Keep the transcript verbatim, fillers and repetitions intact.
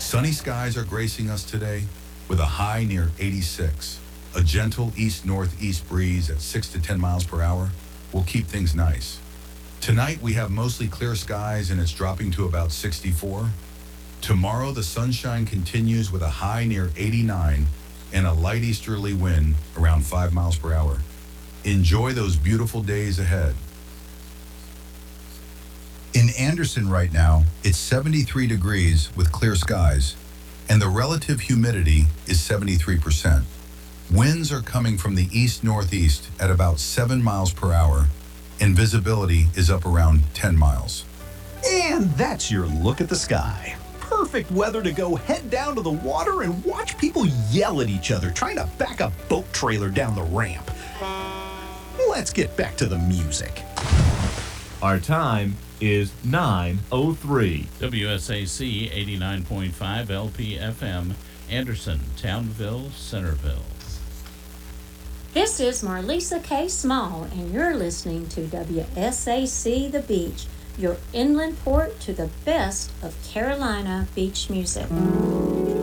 Sunny skies are gracing us today with a high near eighty-six. A gentle east-northeast breeze at six to ten miles per hour will keep things nice. Tonight we have mostly clear skies and it's dropping to about sixty-four. Tomorrow the sunshine continues with a high near eighty-nine and a light easterly wind around five miles per hour. Enjoy those beautiful days ahead. In Anderson right now, it's seventy-three degrees with clear skies, and the relative humidity is seventy-three percent. Winds are coming from the east-northeast at about seven miles per hour, and visibility is up around ten miles. And that's your look at the sky. Perfect weather to go head down to the water and watch people yell at each other trying to back a boat trailer down the ramp. Let's get back to the music. Our time is nine oh three. W S A C eighty-nine point five L P F M, Anderson, Townville, Centerville. This is Marlisa K. Small, and you're listening to W S A C The Beach, your inland port to the best of Carolina beach music.